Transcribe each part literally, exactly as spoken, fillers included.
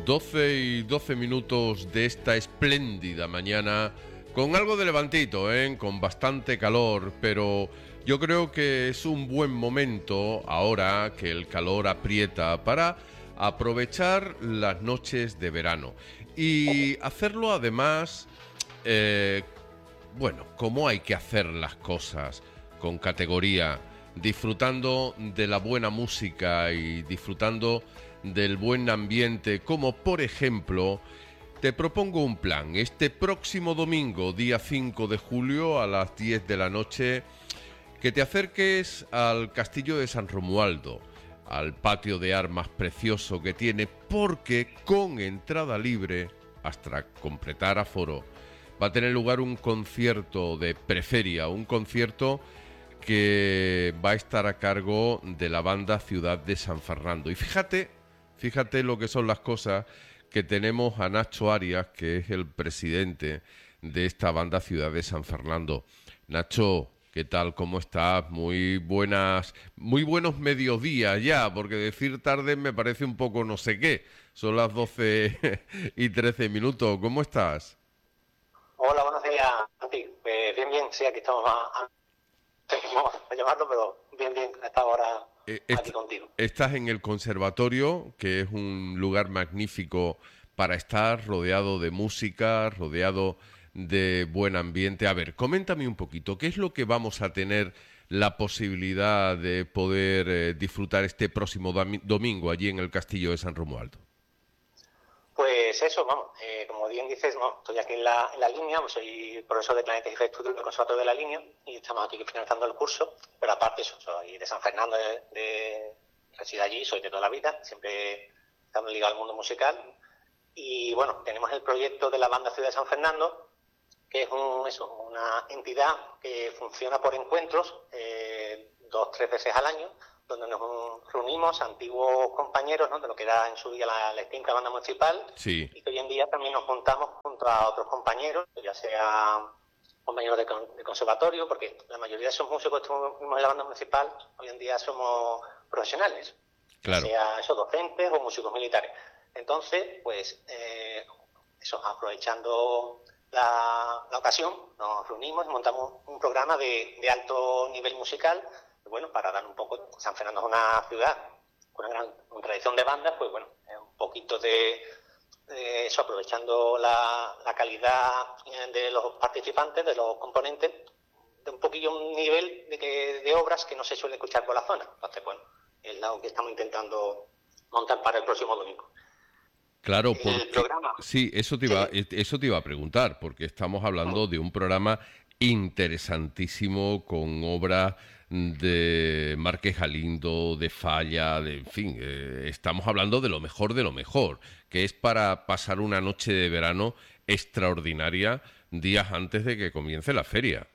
doce y doce minutos de esta espléndida mañana, con algo de levantito, ¿eh? Con bastante calor, pero yo creo que es un buen momento, ahora que el calor aprieta, para aprovechar las noches de verano. Y hacerlo además, eh, bueno, como hay que hacer las cosas, con categoría, disfrutando de la buena música y disfrutando del buen ambiente, como por ejemplo, te propongo un plan. Este próximo domingo, día cinco de julio, a las diez de la noche, que te acerques al Castillo de San Romualdo, al patio de armas precioso que tiene, porque con entrada libre, hasta completar aforo, va a tener lugar un concierto de preferia, un concierto que va a estar a cargo de la banda Ciudad de San Fernando. Y fíjate, fíjate lo que son las cosas, que tenemos a Nacho Arias, que es el presidente de esta banda Ciudad de San Fernando. Nacho, ¿qué tal? ¿Cómo estás? Muy buenas, muy buenos mediodías ya, porque decir tarde me parece un poco no sé qué. Son las doce y trece minutos. ¿Cómo estás? Hola, buenos días, Santi. Pues bien, bien, sí, aquí estamos a, a, a llamarlo, pero bien, bien, a esta hora Eh, aquí est- contigo. estás en el conservatorio, que es un lugar magnífico para estar rodeado de música, rodeado de buen ambiente. A ver, coméntame un poquito, ¿qué es lo que vamos a tener la posibilidad de poder eh, disfrutar este próximo dami- domingo allí en el Castillo de San Romualdo? Pues eso, vamos, eh, como bien dices, no, estoy aquí en la, en la línea, pues soy profesor de Planetas y Estudios del Conservatorio de la Línea y estamos aquí finalizando el curso, pero aparte eso, soy de San Fernando, de, de resido allí, soy de toda la vida, siempre estando ligado al mundo musical y bueno, tenemos el proyecto de la banda Ciudad de San Fernando, que es un, eso, una entidad que funciona por encuentros, eh, dos, tres veces al año, donde nos reunimos antiguos compañeros, ¿no?, de lo que era en su día la, la extinta banda municipal, Sí, y que hoy en día también nos juntamos junto a otros compañeros, ya sea compañeros de, con, de conservatorio, porque la mayoría de esos músicos que estuvimos en la banda municipal, hoy en día somos profesionales, ya claro. sea esos docentes o músicos militares. Entonces, pues, eh, eso, aprovechando la, la ocasión, nos reunimos y montamos un programa de, de alto nivel musical, bueno, para dar un poco, San Fernando es una ciudad con una gran con tradición de bandas, pues bueno, un poquito de, de eso, aprovechando la, la calidad de los participantes, de los componentes, de un poquillo un nivel de, que, de obras que no se suele escuchar por la zona. Entonces, bueno, es lo que estamos intentando montar para el próximo domingo. Claro, El porque programa, sí, eso te iba, sí, eso te iba a preguntar, porque estamos hablando de un programa interesantísimo con obras de Márquez Galindo, de Falla, de, en fin, eh, estamos hablando de lo mejor de lo mejor, que es para pasar una noche de verano extraordinaria días antes de que comience la feria.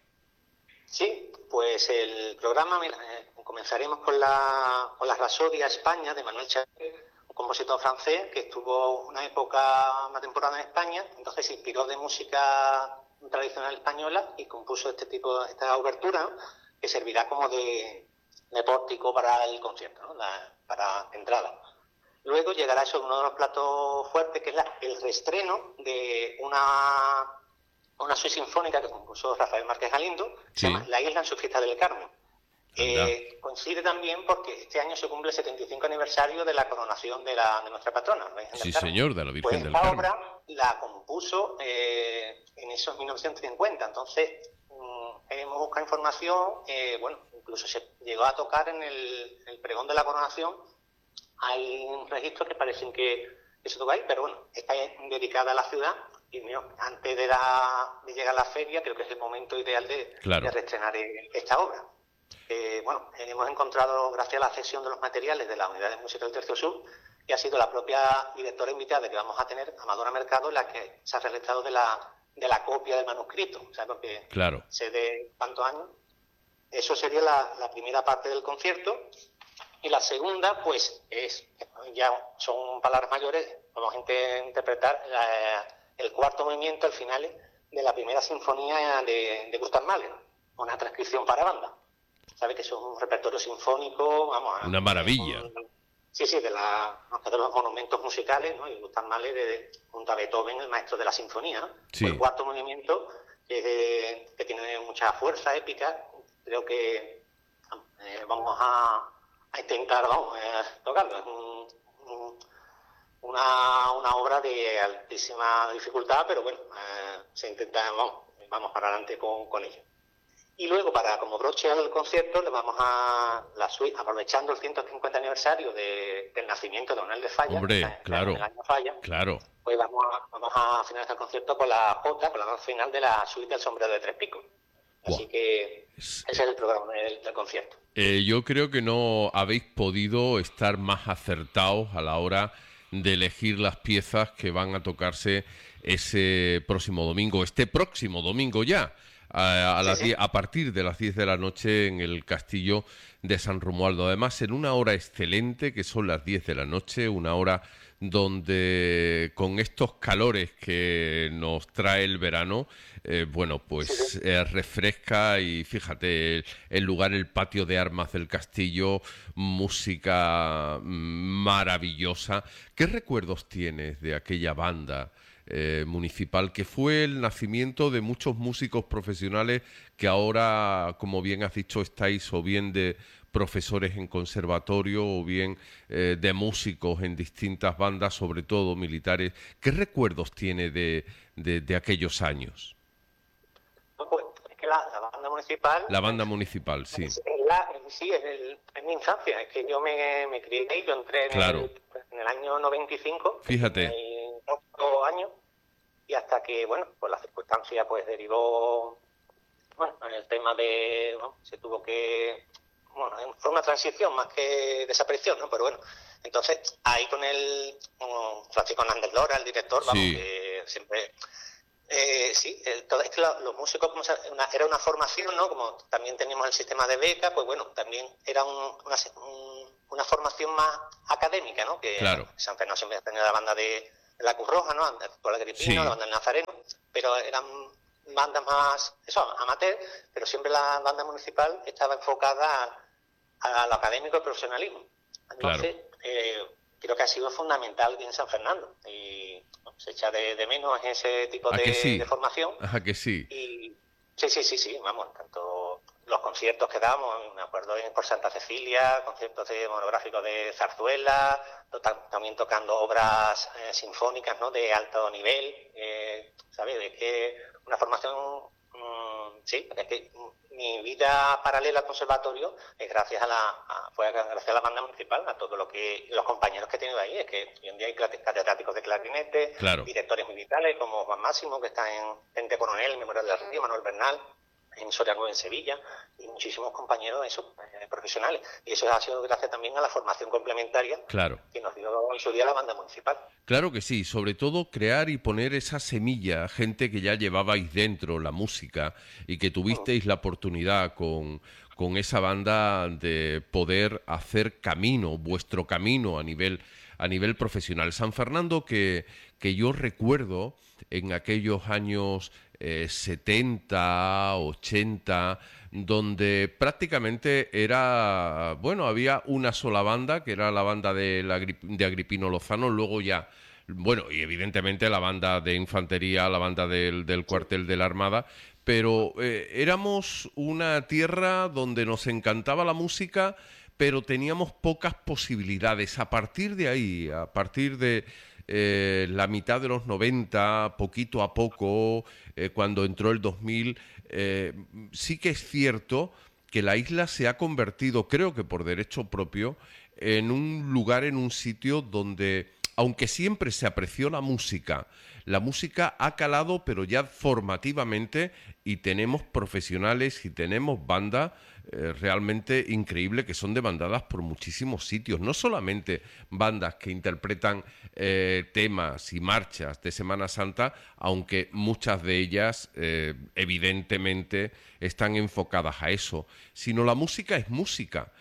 sí, pues el programa, mira, eh, comenzaremos con la, con la Rapsodia España de Manuel Charret, un compositor francés que estuvo una época, una temporada en España, entonces se inspiró de música tradicional española y compuso este tipo, esta obertura, ¿no?, que servirá como de, de pórtico para el concierto, ¿no?, la, para entrada. Luego llegará eso, uno de los platos fuertes, que es la, el reestreno de una, una suite sinfónica que compuso Rafael Márquez Galindo, que se llama Sí, La Isla en su fiesta del Carmen. anda. Eh, coincide también porque este año se cumple el setenta y cinco aniversario de la coronación de, la, de nuestra patrona, la Virgen Sí, del Carmen. señor, de la Pues Virgen del esta Carmen. obra la compuso eh, en esos mil novecientos cincuenta, entonces mmm, hemos buscado información, eh, bueno, incluso se llegó a tocar en el, en el pregón de la coronación. Hay registros que parecen que, que se toca ahí, pero bueno, está dedicada a la ciudad y mío, antes de, la, de llegar a la feria creo que es el momento ideal de, de Claro. reestrenar esta obra. Eh, bueno, hemos encontrado, gracias a la cesión de los materiales de la Unidad de Música del Tercio Sur, que ha sido la propia directora invitada que vamos a tener, Amadora Mercado, la que se ha realizado de la, de la copia del manuscrito, o sea, porque Claro. sé de cuántos años. Eso sería la, la primera parte del concierto. Y la segunda, pues, es ya son palabras mayores, vamos a inter- interpretar la, el cuarto movimiento, al final, de la primera sinfonía de, de Gustav Mahler, una transcripción para banda. Sabe que eso es un repertorio sinfónico, vamos, Una es maravilla. un, Sí, sí, de, la, de los monumentos musicales, ¿no? Y Gustav Mahler, de, junto a Beethoven, el maestro de la sinfonía, ¿no? Sí. Fue el cuarto movimiento, que, de, que tiene mucha fuerza épica. Creo que eh, vamos a, a intentar, vamos, eh, tocarlo. Es un, un, una, una obra de altísima dificultad, pero bueno, eh, se intenta, vamos, vamos para adelante con, con ello. Y luego, para como broche al concierto, le vamos a la suite, aprovechando el ciento cincuenta aniversario de, del nacimiento de Manuel de Falla, Hombre, que claro, en el año Falla, claro. pues vamos a, vamos a finalizar el concierto con la Jota, con la danza final de la suite del sombrero de tres picos. Así Buah. que Es, ese es el programa del, del concierto. Eh, yo creo que no habéis podido estar más acertados a la hora de elegir las piezas que van a tocarse ese próximo domingo, este próximo domingo ya, a, a, Sí, las sí. die- a partir de las diez de la noche en el Castillo de San Romualdo. Además, en una hora excelente, que son las diez de la noche, una hora donde con estos calores que nos trae el verano, eh, bueno, Sí, pues sí. eh, refresca y fíjate, el, el lugar, el patio de armas del castillo, música mm, maravillosa. ¿Qué recuerdos tienes de aquella banda eh, municipal que fue el nacimiento de muchos músicos profesionales que ahora, como bien has dicho, estáis o bien de profesores en conservatorio o bien eh, de músicos en distintas bandas, sobre todo militares? ¿Qué recuerdos tiene de, de, de aquellos años? No, pues, es que la, la banda municipal La eh, banda municipal, sí, es, es la, sí, es, el, es mi infancia. Es que yo me, me crié ahí, yo entré en claro. el, en el año noventa y cinco, Fíjate, tenía ocho años, y hasta que, bueno, pues la circunstancia pues derivó, bueno, en el tema de, bueno, se tuvo que, bueno, fue una transición más que desaparición, ¿no? Pero bueno, entonces ahí con el, con Francisco Hernández Lora, el director, vamos, sí, que siempre, eh, sí, el, todo, es que la, los músicos, como se, una, era una formación, ¿no? Como también teníamos el sistema de beca, pues bueno, también era un, una, un, una formación más académica, ¿no? Que claro, San Fernando siempre ha tenido la banda de la Cruz Roja, ¿no? Con la Gripino, la sí, banda del Nazareno, pero eran bandas más, eso, amateur, pero siempre la banda municipal estaba enfocada a, a lo académico y profesionalismo. claro. Entonces, eh, creo que ha sido fundamental en San Fernando y bueno, se echa de, de menos ese tipo ¿A que de, sí? de formación. ¿A que sí? Y sí, sí, sí, sí, vamos, tanto los conciertos que damos, me acuerdo en, por Santa Cecilia, conciertos de monográficos de zarzuela, to- también tocando obras eh, sinfónicas, ¿no? De alto nivel, eh, ¿sabes? Es que una formación, mmm, sí, es que mi vida paralela al conservatorio es gracias a la, a, fue gracias a la banda municipal, a todo lo que, los compañeros que he tenido ahí, es que hoy en día hay catedráticos de clarinete, Claro. directores militares como Juan Máximo, que está en Tente Coronel, Memorial del Río, Manuel Bernal, en Soria Nueva en Sevilla, y muchísimos compañeros eso, eh, profesionales. Y eso ha sido gracias también a la formación complementaria Claro. que nos dio en su día la banda municipal. Claro que sí, sobre todo crear y poner esa semilla, gente que ya llevabais dentro la música y que tuvisteis la oportunidad con, con esa banda de poder hacer camino, vuestro camino a nivel, a nivel profesional. San Fernando, que, que yo recuerdo en aquellos años eh, setenta, ochenta, donde prácticamente era, bueno, había una sola banda, que era la banda de, la, de Agripino Lozano, luego ya, bueno, y evidentemente la banda de infantería, la banda del, del cuartel de la Armada, pero eh, éramos una tierra donde nos encantaba la música, pero teníamos pocas posibilidades. A partir de ahí, a partir de eh, la mitad de los noventa, poquito a poco, eh, cuando entró el dos mil, eh, sí que es cierto que la isla se ha convertido, creo que por derecho propio, en un lugar, en un sitio donde, aunque siempre se apreció la música, la música ha calado, pero ya formativamente, y tenemos profesionales y tenemos bandas eh, realmente increíbles que son demandadas por muchísimos sitios. No solamente bandas que interpretan eh, temas y marchas de Semana Santa, aunque muchas de ellas eh, evidentemente están enfocadas a eso, sino la música es música.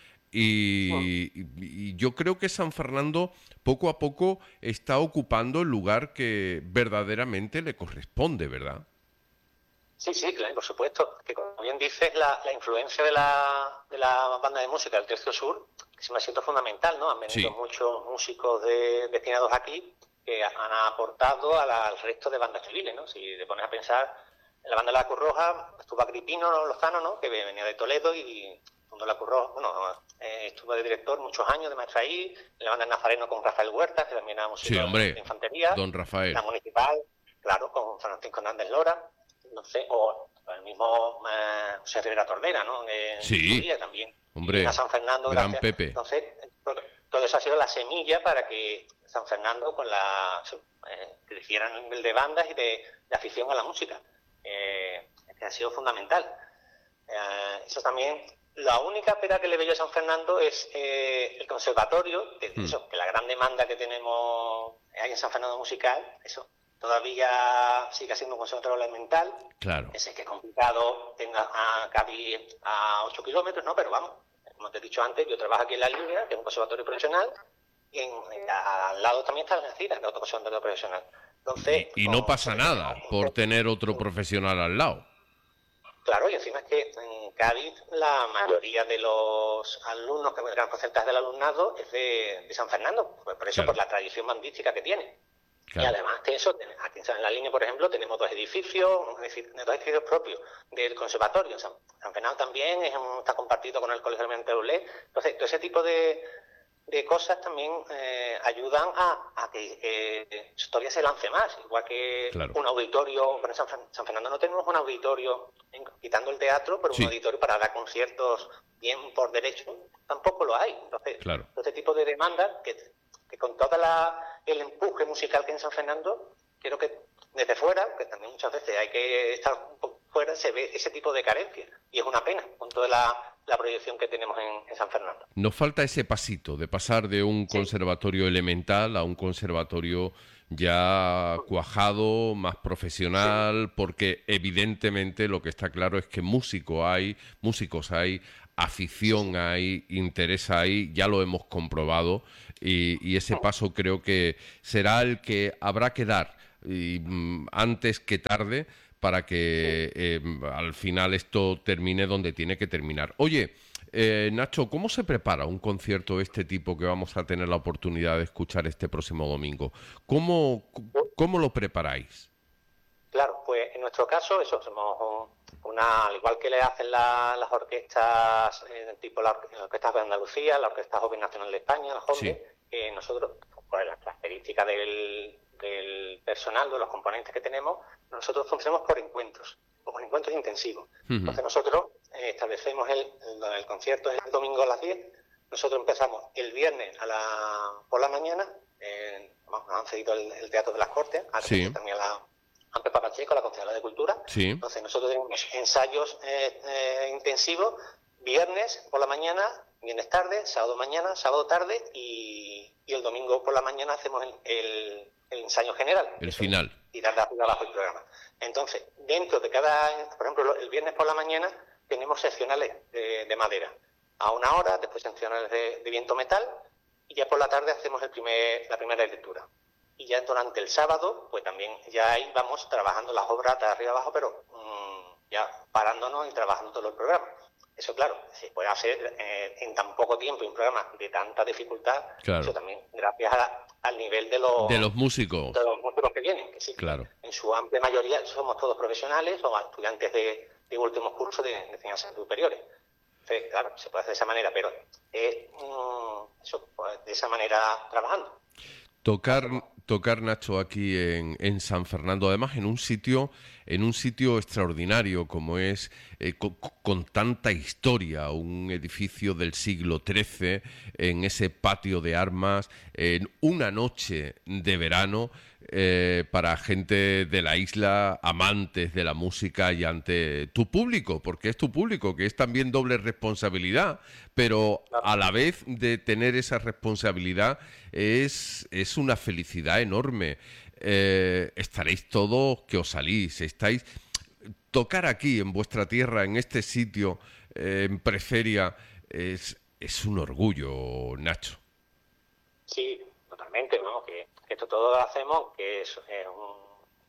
Y, y, y yo creo que San Fernando poco a poco está ocupando el lugar que verdaderamente le corresponde, ¿verdad? Sí, sí, claro, por supuesto. Que como bien dices, la, la influencia de la, de la banda de música del Tercio Sur se me ha sido fundamental, ¿no? Han venido Sí, muchos músicos de, destinados aquí que han aportado a la- al resto de bandas civiles, ¿no? Si te pones a pensar, en la banda de la Cruz Roja estuvo Agripino Lozano, ¿no? Que venía de Toledo y fundó la Cruz Roja, bueno, eh, estuvo de director muchos años de maestra ahí, en la banda de Nazareno con Rafael Huertas, que también era sí, músico de, de hombre, infantería, don la Rafael. Municipal, claro, con Francisco Hernández Lora, no sé, o el mismo eh, José Rivera Tordera, ¿no? En, en su Sí, día también. Y viene a hombre, San Fernando gran gracias. Pepe. Entonces, todo, todo eso ha sido la semilla para que San Fernando con la eh, creciera a nivel de bandas y de, de afición a la música. Eh, que ha sido fundamental. Eh, eso también. La única pena que le veo yo a San Fernando es eh, el conservatorio, que, Hmm, eso, que la gran demanda que tenemos hay en San Fernando musical, eso todavía sigue siendo un conservatorio elemental, claro, ese que es complicado, tenga a Cádiz a ocho kilómetros, ¿no? Pero vamos, como te he dicho antes, yo trabajo aquí en La Línea, que es un conservatorio profesional, y en, en, al lado también está la Cira, que es otro conservatorio profesional. Entonces, y, y no con, pasa eso que tenemos nada por tener otro profesional al lado. claro, y encima es que en Cádiz la mayoría de los alumnos, que el gran porcentaje del alumnado es de, de San Fernando, pues por eso, por Claro, la tradición bandística que tiene. Y claro, además de eso, aquí en la línea, por ejemplo, tenemos dos edificios, es decir, dos edificios propios del conservatorio. San, San Fernando también es un, está compartido con el Colegio Elemental de Ulé. Entonces, todo ese tipo de, de cosas también eh, ayudan a, a que eh, todavía se lance más, igual que claro. un auditorio, bueno, en San, San Fernando no tenemos un auditorio, en, quitando el teatro, pero un Sí, auditorio para dar conciertos bien por derecho, tampoco lo hay. Entonces, claro. todo este tipo de demandas, que, que con todo el empuje musical que hay en San Fernando, quiero que desde fuera, que también muchas veces hay que estar un poco fuera, se ve ese tipo de carencia, y es una pena, con toda la, la proyección que tenemos en, en San Fernando. Nos falta ese pasito de pasar de un Sí. conservatorio elemental a un conservatorio ya cuajado, más Sí. profesional, porque evidentemente lo que está claro es que músico hay, músicos hay, Sí, afición sí. hay, interés hay, ya lo hemos comprobado y, y ese paso creo que será el que habrá que dar y, mm, antes que tarde para Sí. que eh, al final esto termine donde tiene que terminar. Oye, eh, Nacho, ¿cómo se prepara un concierto de este tipo que vamos a tener la oportunidad de escuchar este próximo domingo? ¿Cómo, cómo lo preparáis? Claro, pues en nuestro caso, eso, somos un- una, al igual que le hacen la- las orquestas, eh, tipo la, or- las orquestas de Andalucía, la Orquesta Joven Nacional de España, la Sí, JONDE, eh, nosotros, por las características del, del personal, de los componentes que tenemos, nosotros funcionamos por encuentros, por encuentros intensivos. ujú, Entonces nosotros eh, establecemos el, el, el concierto es el domingo a las diez, nosotros empezamos el viernes a la, por la mañana, eh, vamos, nos han cedido el, el Teatro de las Cortes, ha sí, repetido también la a Pepa Pacheco, la concejala de Cultura. sí, Entonces nosotros tenemos ensayos eh, eh, intensivos viernes por la mañana, viernes tarde, sábado mañana, sábado tarde y, y el domingo por la mañana hacemos el, el, el ensayo general, el eso es final. tirar de arriba abajo el programa. Entonces, dentro de cada, por ejemplo, el viernes por la mañana tenemos seccionales de, de madera a una hora, después seccionales de, de viento metal y ya por la tarde hacemos el primer, la primera lectura. Y ya durante el sábado, pues también ya ahí vamos trabajando las obras de arriba abajo, pero mmm, ya parándonos y trabajando todo el programa. Eso, claro, se puede hacer eh, en tan poco tiempo un programa de tanta dificultad, eso Claro. también gracias a, al nivel de De los, los de músicos. los músicos que vienen, que sí, Claro. en su amplia mayoría somos todos profesionales o estudiantes de, de últimos cursos de, de enseñanzas superiores. Entonces, claro, se puede hacer de esa manera, pero eh, mmm, eso, pues, de esa manera trabajando. Tocar, Hacemos. tocar Nacho aquí en, en San Fernando, además en un sitio, en un sitio extraordinario como es eh, co- co- con, tanta historia, un edificio del siglo trece, en ese patio de armas, en una noche de verano eh, para gente de la isla, amantes de la música y ante tu público, porque es tu público, que es también doble responsabilidad, pero a la vez de tener esa responsabilidad es, es una felicidad enorme. Eh, estaréis todos que os salís, estáis tocar aquí en vuestra tierra, en este sitio, eh, en Preferia, es, es un orgullo, Nacho. Sí, totalmente, ¿no? Que, que esto todo lo hacemos, que es eh, un,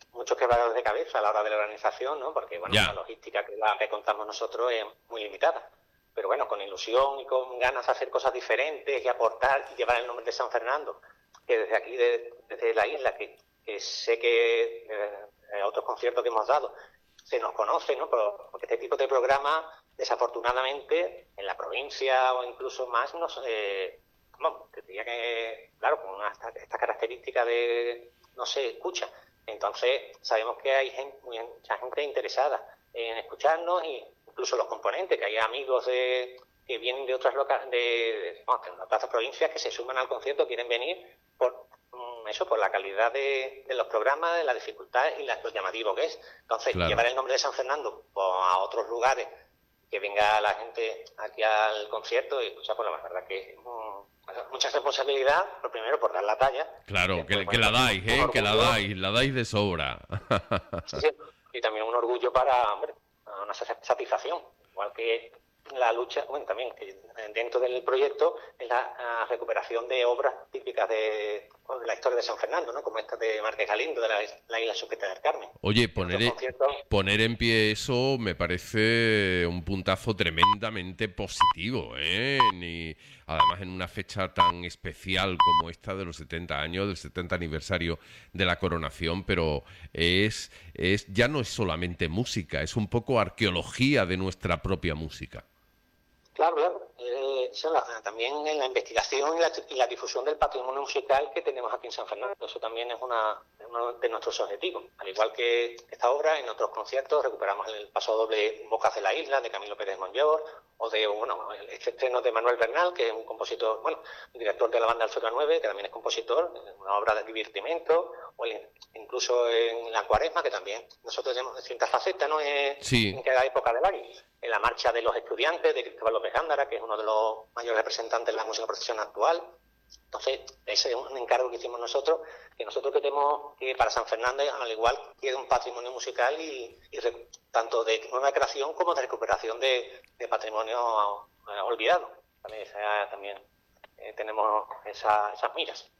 muchos quebraderos de cabeza a la hora de la organización, ¿no? Porque, bueno, Ya. la logística que la que contamos nosotros es muy limitada. Pero bueno, con ilusión y con ganas de hacer cosas diferentes y aportar y llevar el nombre de San Fernando, que desde aquí, de, desde la isla, que, que sé que eh, otros conciertos que hemos dado, se nos conoce, ¿no? Pero, porque este tipo de programas, desafortunadamente, en la provincia o incluso más, no sé, eh, bueno, tendría que, claro, con una, esta, esta característica de no se escucha. Entonces, sabemos que hay gente, mucha gente interesada en escucharnos, y incluso los componentes, que hay amigos de, que vienen de otras loca, de, de, bueno, de otras provincias que se suman al concierto, quieren venir por eso, por la calidad de, de los programas, de la dificultad y la, lo llamativo que es. Entonces, Claro. llevar el nombre de San Fernando pues, a otros lugares, que venga la gente aquí al concierto y escuchar, pues la verdad que es um, mucha responsabilidad, lo primero por dar la talla. Claro, y que, después, que la bueno, dais, un ¿eh? Que la orgullo. dais, la dais de sobra. Sí, sí. Y también un orgullo para, hombre, una satisfacción, igual que la lucha, bueno, también que dentro del proyecto es la, la recuperación de obras típicas de, de la historia de San Fernando, ¿no? Como esta de Márquez Galindo, de la, la isla Sujeta del Carmen. Oye, poner, Otros conciertos, poner en pie eso me parece un puntazo tremendamente positivo, ¿eh? Ni, además, en una fecha tan especial como esta de los setenta años, del setenta aniversario de la coronación, pero es, es ya no es solamente música, es un poco arqueología de nuestra propia música. claro, claro. Eh, eso la- también en la investigación y la, y la difusión del patrimonio musical que tenemos aquí en San Fernando. Eso también es una, uno de nuestros objetivos. Al igual que esta obra, en otros conciertos recuperamos el paso doble Bocas de la Isla, de Camilo Pérez Monllor, o de, bueno, este estreno de Manuel Bernal, que es un compositor, bueno, director de la banda Alfredo nueve, que también es compositor, una obra de divertimento, o el- incluso en la Cuaresma, que también nosotros tenemos distintas facetas, ¿no? Eh, Sí. En cada época del año. En la marcha de los estudiantes de Cristóbal López Gándara, que es uno de los mayores representantes de la música profesional actual. Entonces, ese es un encargo que hicimos nosotros, que nosotros queremos que para San Fernando, al igual, quede un patrimonio musical y, y re, tanto de nueva creación como de recuperación de, de patrimonio eh, olvidado. También, esa, también eh, tenemos esa, esas miras.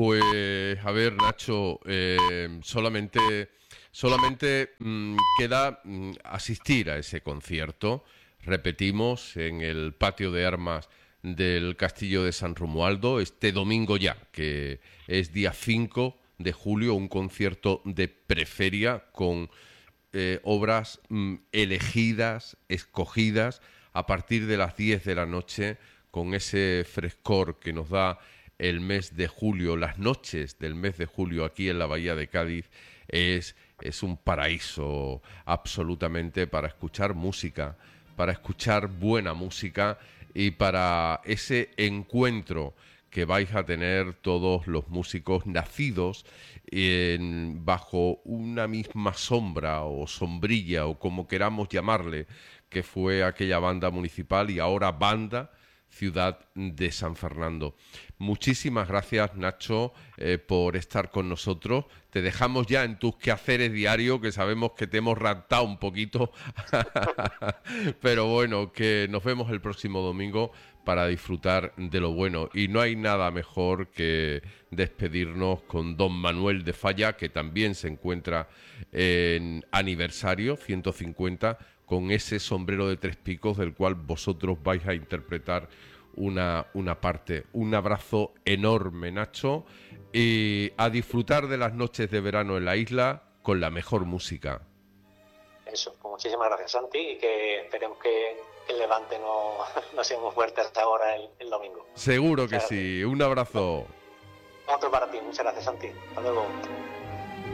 Pues, a ver, Nacho, eh, solamente, solamente mm, queda mm, asistir a ese concierto. Repetimos, en el patio de armas del Castillo de San Romualdo, este domingo ya, que es día cinco de julio, un concierto de preferia con eh, obras mm, elegidas, escogidas, a partir de las diez de la noche, con ese frescor que nos da el mes de julio, las noches del mes de julio aquí en la Bahía de Cádiz, es, es un paraíso absolutamente para escuchar música, para escuchar buena música y para ese encuentro que vais a tener todos los músicos nacidos en, bajo una misma sombra o sombrilla o como queramos llamarle, que fue aquella banda municipal y ahora banda Ciudad de San Fernando. Muchísimas gracias, Nacho, eh, por estar con nosotros. Te dejamos ya en tus quehaceres diarios, que sabemos que te hemos raptado un poquito, pero bueno, que nos vemos el próximo domingo para disfrutar de lo bueno. Y no hay nada mejor que despedirnos con don Manuel de Falla, que también se encuentra en aniversario ciento cincuenta, con ese sombrero de tres picos del cual vosotros vais a interpretar una, una parte. Un abrazo enorme, Nacho, y a disfrutar de las noches de verano en la isla con la mejor música. Eso, pues muchísimas gracias, Santi, y que esperemos que, que el Levante no, no sea muy fuerte hasta ahora el, el domingo. Seguro Muchas que gracias. sí. Un abrazo. Otro para ti, muchas gracias, Santi. Hasta luego.